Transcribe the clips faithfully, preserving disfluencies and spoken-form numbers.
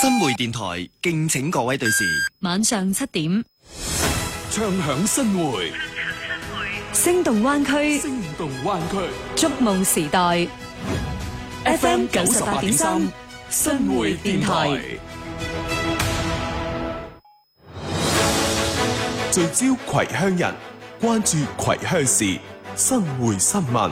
新會電台敬請各位對視， 晚上七點， 唱響新會， 聲動灣區， 聲動灣區， 觸夢時代 F M 九十八點三，新會電台，聚焦葵鄉人，關注葵鄉事，新會新聞。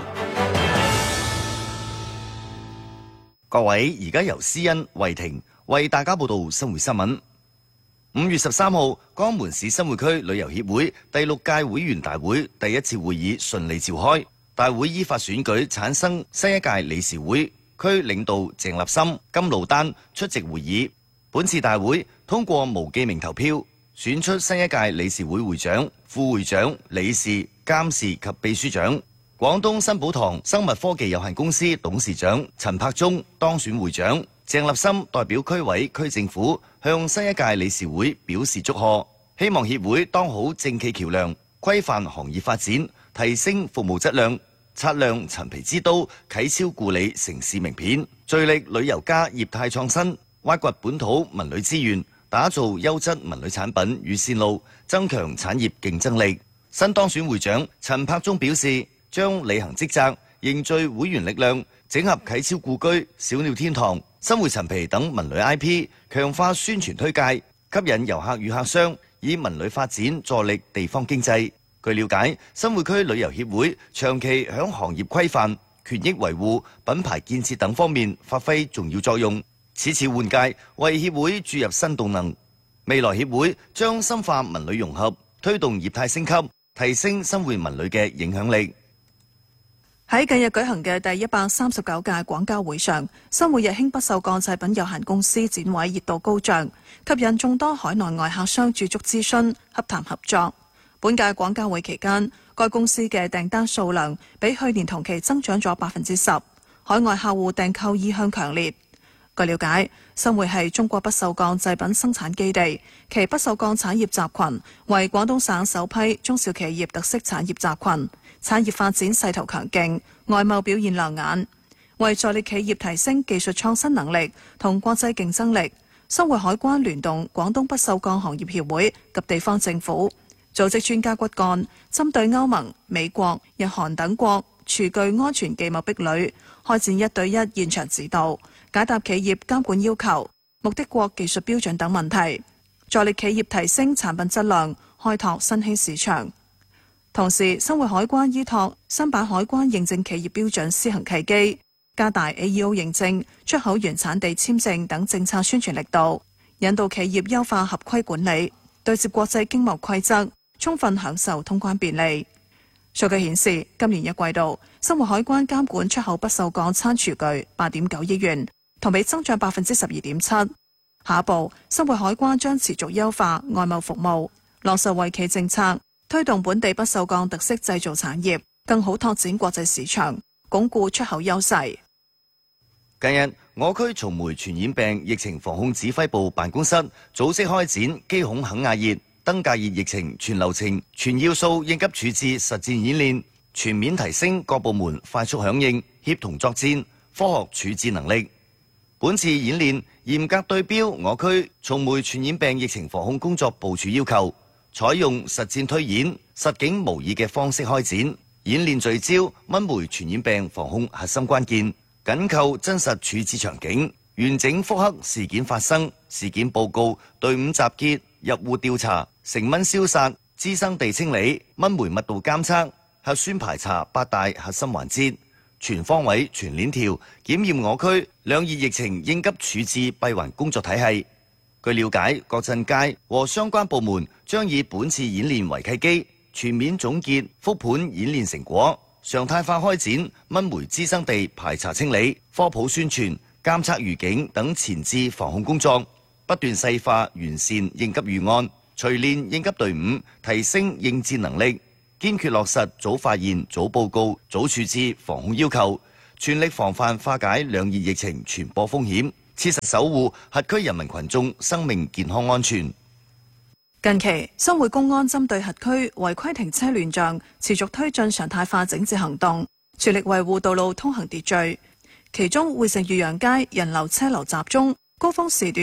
各位，而家由思恩、慧婷為大家報道新會新聞。五月十三號，江門市新會區旅遊協會第六屆會員大會第一次會議順利召開，大會依法選舉產生新一屆理事會，區領導鄭立森、金路丹出席會議。本次大會通過無記名投票，選出新一屆理事會會長、副會長、理事、監事及秘書長。廣東新寶堂生物科技有限公司董事長陳柏忠當選會長，鄭立森代表區委區政府向新一屆理事會表示祝賀，希望協會當好正氣橋梁，規範行業發展，提升服務質量，擦亮陳皮之都啟超故里城市名片，聚力旅遊加業態創新，挖掘本土文旅資源，打造優質文旅產品與線路，增強產業競爭力。新當選會長陳柏忠表示，將履行職責，凝聚會員力量，整合啟超故居、小鳥天堂、新會陳皮等文旅 I P， 強化宣傳推介，吸引遊客與客商，以文旅發展助力地方經濟。據了解，新會區旅遊協會長期響行業規範、權益維護、品牌建設等方面發揮重要作用。此次換屆，為協會注入新動能。未來協會將深化文旅融合，推動業態升級，提升新會文旅嘅影響力。 喺近日舉行嘅第一百三十九屆廣交會上，新會日興不鏽鋼製品有限公司展位熱度高漲，吸引眾多海內外客商駐足諮詢、洽談合作。本屆廣交會期間，該公司嘅訂單數量比去年同期增長咗百分之十，海外客戶訂購意向強烈。據了解，新會係中國不鏽鋼製品生產基地，其不鏽鋼產業集群為廣東省首批中小企業特色產業集群，產業發展勢頭強勁，外貿表現亮眼。為助力企業提升技術創新能力同國際競爭力，新會海關聯動廣東不鏽鋼行業協會及地方政府，組織專家骨幹，針對歐盟、美國、日韓等國廚具安全技術壁壘，開展一對一現場指導，解答企業監管要求、目的國技術標準等問題，助力企業提升產品質量，開拓新興市場。同時，新會海關依託新版海關認證企業標準施行契機，加大 A E O 認證、出口原產地簽證等政策宣傳力度，引導企業優化合規管理，對接國際經貿規則，充分享受通關便利。數據顯示，今年一季度，新會海關監管出口不鏽鋼餐廚具八點九億元，同比增長百分之十二點七。下一步，新會海關將持續優化外貿服務，落實惠企政策，推動本地不鏽鋼特色製造產業，更好拓展國際市場，鞏固出口優勢。 近日，我區蟲媒傳染病疫情防控指揮部辦公室組織開展基孔肯亞熱、登革熱疫情全流程、全要素應急處置實戰演練，全面提升各部門快速響應、協同作戰、科學處置能力。本次演練嚴格對標我區蟲媒傳染病疫情防控工作部署要求，採用實戰推演、實景模擬嘅方式開展演練，聚焦蚊媒傳染病防控核心關鍵，緊扣真實處置場景，完整複刻事件發生、事件報告、隊伍集結、入戶調查、成蚊消殺、滋生地清理、蚊媒密度監測、核酸排查八大核心環節，全方位全鏈條檢驗我區兩熱疫情應急處置閉環工作體系。據了解，各鎮街和相關部門將以本次演練為契機，全面總結復盤演練成果，常態化開展蚊媒滋生地排查清理、科普宣傳、監測預警等前置防控工作，不斷細化完善應急預案，錘煉應急隊伍，提升應戰能力，堅決落實早發現、早報告、早處置防控要求，全力防範化解兩熱疫情傳播風險，切實守護轄區人民群眾生命健康安全。 近期，新會公安針對轄區違規停車亂象，持續推進常態化整治行動，全力維護道路通行秩序。其中，匯城裕陽街人流車流集中，高峰時段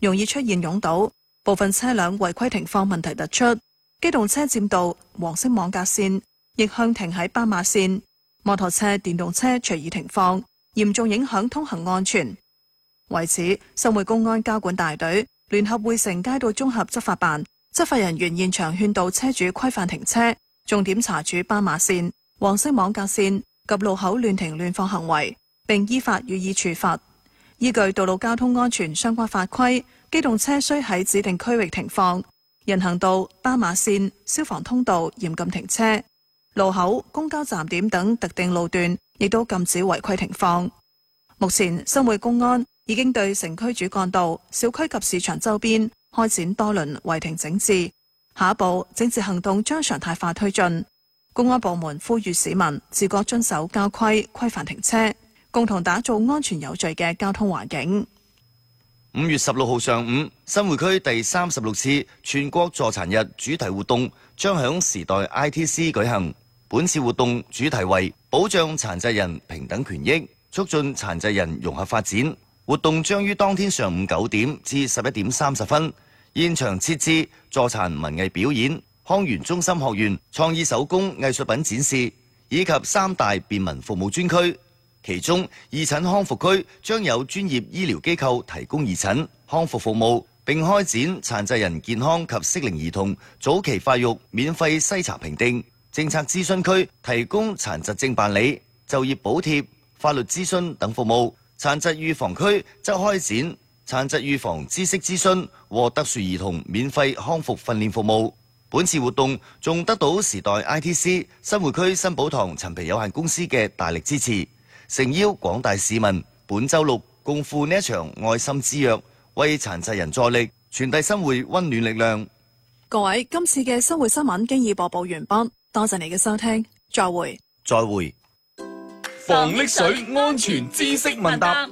容易出現擁堵，部分車輛違規停放問題突出。機動車佔道、黃色網格線逆向停喺斑馬線，摩托車、電動車隨意停放，嚴重影響通行安全。為此，新會公安交管大隊聯合匯成街道綜合執法辦，執法人員現場勸導車主規範停車，重點查處斑馬線、黃色網格線及路口亂停亂放行為，並依法予以處罰。依據道路交通安全相關法規，機動車須喺指定區域停放，人行道、斑馬線、消防通道嚴禁停車，路口、公交站點等特定路段亦都禁止違規停放。目前，新會公安已經對城區主幹道、小區及市場周邊開展多輪違停整治，下一步整治行動將常態化推進。公安部門呼籲市民自覺遵守交規，規範停車，共同打造安全有序嘅交通環境。 五月十六號上午，新會區第三十六次全國助殘日主題活動將響時代 I T C 舉行。本次活動主題為保障殘疾人平等權益，促進殘疾人融合發展。活動將於當天上午九點至十一點三十分，現場設置助殘文藝表演、康園中心學園創意手工藝術品展示，以及三大便民服務專區。其中，義診康復區將有專業醫療機構提供義診康復服務，並開展殘疾人健康及適齡兒童早期發育免費篩查評定。政策諮詢區提供殘疾證辦理、就業補貼、法律諮詢等服務。殘疾預防區則開展殘疾預防知識諮詢和特殊兒童免費康復訓練服務。本次活動仲得到時代 I T C 新會區新寶堂陳皮有限公司嘅大力支持，誠邀廣大市民本週六共赴呢一場愛心之約，為殘疾人助力，傳遞新會溫暖力量。 各位，今次嘅新會新聞經已播報完畢，多謝你嘅收聽，再會。 再會。 防溺水安全知識問答。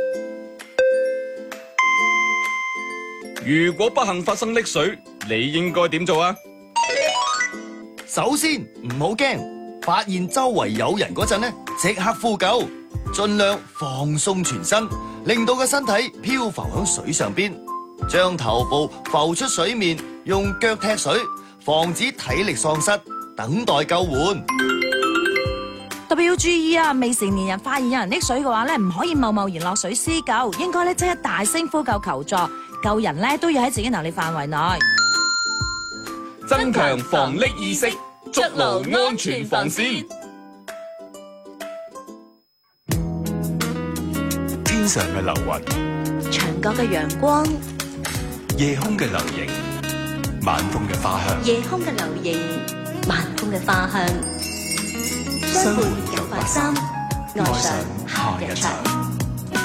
如果不幸發生溺水，你應該點做啊？ 首先唔好驚，發現周圍有人嗰陣呢，即刻呼救，盡量放鬆全身，令到個身體漂浮喺水上邊，將頭部浮出水面，用腳踢水，防止體力喪失，等待救援。 特別要注意啊！未成年人發現有人溺水嘅話咧，唔可以貿貿然落水施救，應該咧即刻大聲呼救求助，救人咧都要喺自己能力範圍內， 增強防溺意識，築牢安全防線。天上嘅流雲， 牆角嘅陽光， 夜空嘅流螢，晚風嘅花香。 夜空嘅流螢，晚風嘅花香。相伴九八三，愛上下一場。